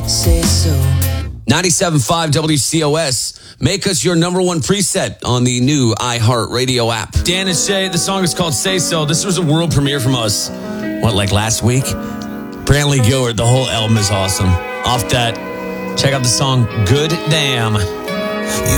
say so. 97.5 WCOS. Make us your number one preset on the new iHeartRadio app. Dan and Shay, the song is called Say So. This was a world premiere from us. What, like last week? Brantley Gilbert, the whole album is awesome. Off that, check out the song Good Damn. You